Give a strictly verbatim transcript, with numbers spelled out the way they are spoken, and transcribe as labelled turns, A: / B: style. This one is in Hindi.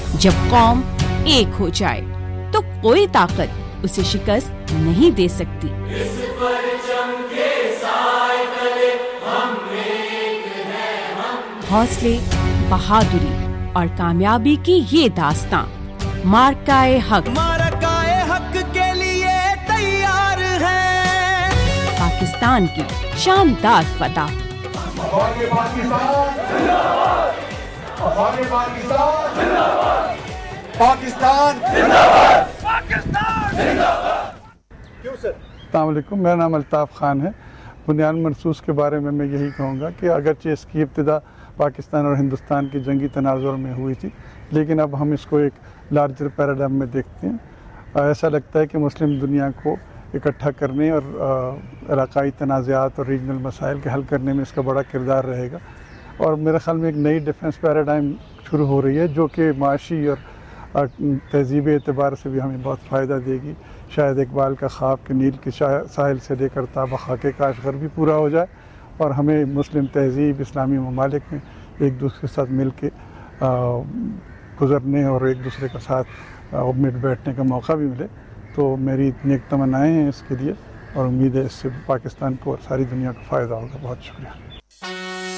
A: जब कौम एक हो जाए तो कोई ताकत उसे शिकस्त नहीं दे सकती।
B: इस परचम के साए तले हम एक हैं हम।
A: हौसले, बहादुरी और कामयाबी की ये दास्तां मार्काए हक
C: मार्काए हक के लिए तैयार है।
A: पाकिस्तान की शानदार फतह।
D: पाकिस्तान जिंदाबाद, पाकिस्तान जिंदाबाद।
E: क्यों सर? अस्सलाम वालेकुम, मेरा नाम अल्ताफ़ ख़ान है। बुनियान मनसूस के बारे में मैं यही कहूँगा कि अगरचे इसकी इब्तिदा पाकिस्तान और हिंदुस्तान की जंगी तनाज़ुर में हुई थी, लेकिन अब हम इसको एक लार्जर पैराडाइम में देखते हैं। ऐसा लगता है कि मुस्लिम दुनिया को इकट्ठा करने और इलाक़ाई तनाज़ात और रीजनल मसाइल के हल करने में इसका बड़ा किरदार रहेगा। और मेरे ख़्याल में एक नई डिफेंस पैराडाइम शुरू हो रही है जो कि माशी और तहज़ीबी एतबार से भी हमें बहुत फ़ायदा देगी। शायद इकबाल का ख़्वाब कि नील के साहिल से लेकर ताबा खाके काशगर भी पूरा हो जाए और हमें मुस्लिम तहज़ीब इस्लामी ममालिक में एक दूसरे के साथ मिल के गुज़रने और एक दूसरे के साथ मिल बैठने का मौका भी मिले। तो मेरी नेक तमन्नाएँ हैं इसके लिए और उम्मीद है इससे पाकिस्तान को और सारी दुनिया को फ़ायदा होगा। बहुत शुक्रिया।